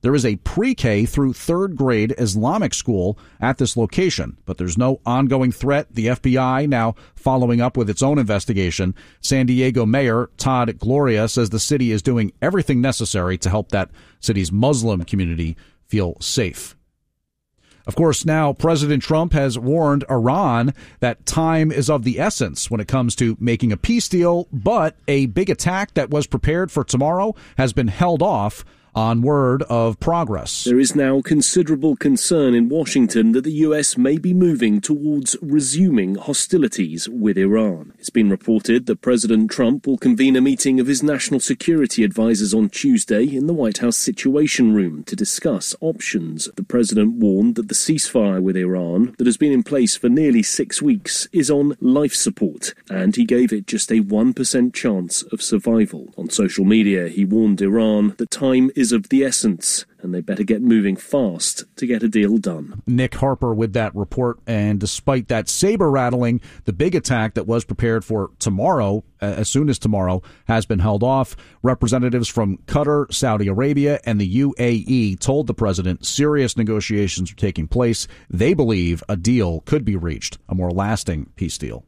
There is a pre-K through third grade Islamic school at this location, but there's no ongoing threat. The FBI now following up with its own investigation. San Diego Mayor Todd Gloria says the city is doing everything necessary to help that city's Muslim community feel safe. Of course, now President Trump has warned Iran that time is of the essence when it comes to making a peace deal, but a big attack that was prepared for tomorrow has been held off on word of progress. There is now considerable concern in Washington that the U.S. may be moving towards resuming hostilities with Iran. It's been reported that President Trump will convene a meeting of his national security advisors on Tuesday in the White House Situation Room to discuss options. The president warned that the ceasefire with Iran that has been in place for nearly 6 weeks is on life support, and he gave it just a 1% chance of survival. On social media, he warned Iran that time is of the essence, and they better get moving fast to get a deal done. Nick Harper with that report, and despite that saber rattling, the big attack that was prepared for tomorrow, as soon as tomorrow, has been held off. Representatives from Qatar, Saudi Arabia, and the UAE told the president serious negotiations are taking place. They believe a deal could be reached, a more lasting peace deal.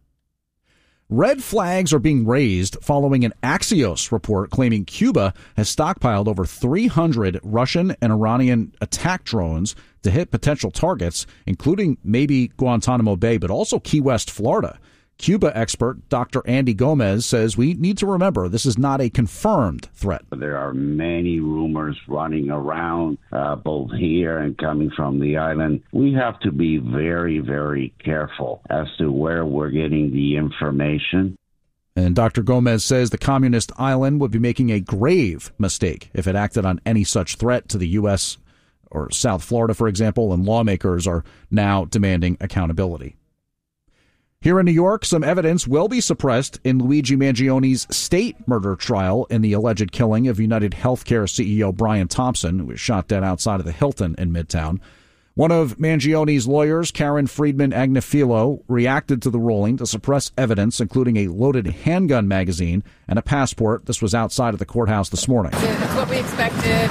Red flags are being raised following an Axios report claiming Cuba has stockpiled over 300 Russian and Iranian attack drones to hit potential targets, including maybe Guantanamo Bay, but also Key West, Florida. Cuba expert Dr. Andy Gomez says we need to remember this is not a confirmed threat. There are many rumors running around, both here and coming from the island. We have to be very, very careful as to where we're getting the information. And Dr. Gomez says the communist island would be making a grave mistake if it acted on any such threat to the U.S. or South Florida, for example, and lawmakers are now demanding accountability. Here in New York, some evidence will be suppressed in Luigi Mangioni's state murder trial in the alleged killing of United Healthcare CEO Brian Thompson, who was shot dead outside of the Hilton in Midtown. One of Mangioni's lawyers, Karen Friedman Agnifilo, reacted to the ruling to suppress evidence, including a loaded handgun magazine and a passport. This was outside of the courthouse this morning. It's what we expected,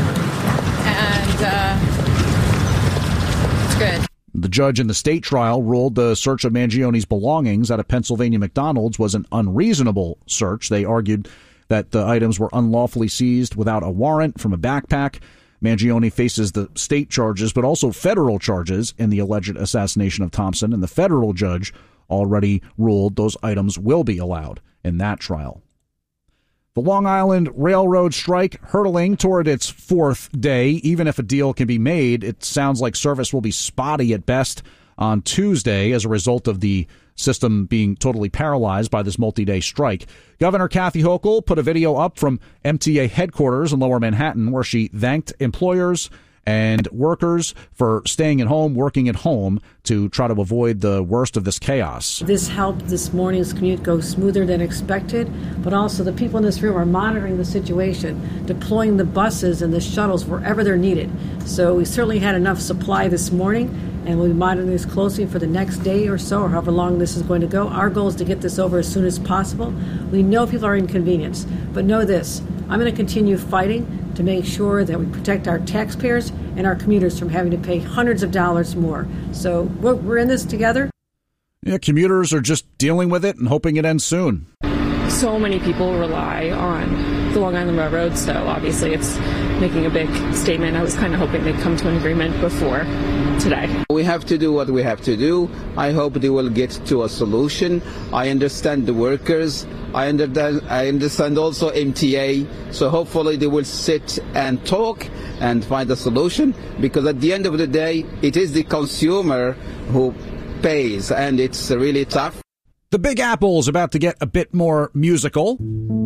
and it's good. The judge in the state trial ruled the search of Mangioni's belongings at a Pennsylvania McDonald's was an unreasonable search. They argued that the items were unlawfully seized without a warrant from a backpack. Mangioni faces the state charges, but also federal charges in the alleged assassination of Thompson, and the federal judge already ruled those items will be allowed in that trial. The Long Island Railroad strike hurtling toward its fourth day. Even if a deal can be made, it sounds like service will be spotty at best on Tuesday as a result of the system being totally paralyzed by this multi-day strike. Governor Kathy Hochul put a video up from MTA headquarters in Lower Manhattan where she thanked employers and workers for staying at home, working at home to try to avoid the worst of this chaos. This helped this morning's commute go smoother than expected, but also the people in this room are monitoring the situation, deploying the buses and the shuttles wherever they're needed. So we certainly had enough supply this morning, and we'll be monitoring this closely for the next day or so, or however long this is going to go. Our goal is to get this over as soon as possible. We know people are inconvenienced, but know this, I'm going to continue fighting to make sure that we protect our taxpayers and our commuters from having to pay hundreds of dollars more. So we're in this together. Yeah, commuters are just dealing with it and hoping it ends soon. So many people rely on the Long Island Railroad, so obviously it's making a big statement. I was kind of hoping they'd come to an agreement before today. We have to do what we have to do. I hope they will get to a solution. I understand the workers. I understand also MTA. So hopefully they will sit and talk and find a solution, because at the end of the day, it is the consumer who pays, and it's really tough. The Big Apple is about to get a bit more musical.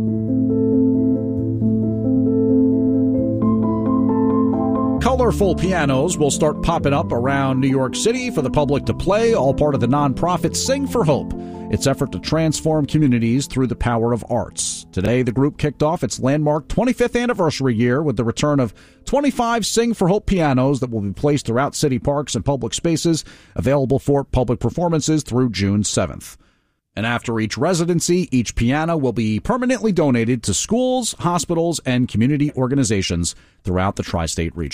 Colorful pianos will start popping up around New York City for the public to play, all part of the nonprofit Sing for Hope, its effort to transform communities through the power of arts. Today, the group kicked off its landmark 25th anniversary year with the return of 25 Sing for Hope pianos that will be placed throughout city parks and public spaces, available for public performances through June 7th. And after each residency, each piano will be permanently donated to schools, hospitals, and community organizations throughout the tri-state region.